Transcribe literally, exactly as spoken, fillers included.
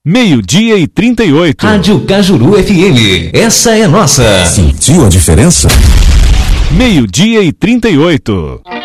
Meio-dia e trinta e oito. Rádio Cajuru F M. Essa é nossa. Sentiu a diferença? Meio-dia e trinta e oito.